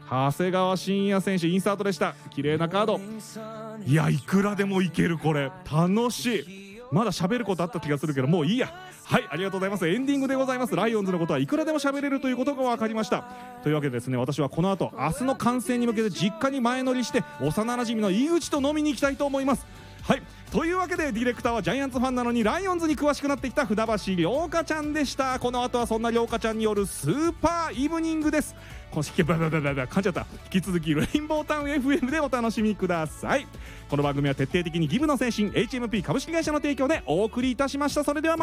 長谷川慎也選手インサートでした。綺麗なカード。いや、いくらでもいける。これ楽しい。まだ喋ることあった気がするけどもういいや。はい、ありがとうございます。エンディングでございます。ライオンズのことはいくらでも喋れるということが分かりました。というわけでですね、私はこの後明日の観戦に向けて実家に前乗りして幼馴染の井口と飲みに行きたいと思います。はい、というわけでディレクターはジャイアンツファンなのにライオンズに詳しくなってきた船橋涼香ちゃんでした。この後はそんな涼香ちゃんによるスーパーイブニングです。今週噛んじゃった。引き続きレインボータウン FM でお楽しみください。この番組は徹底的にギブの精神 HMP 株式会社の提供でお送りいたしました。それでは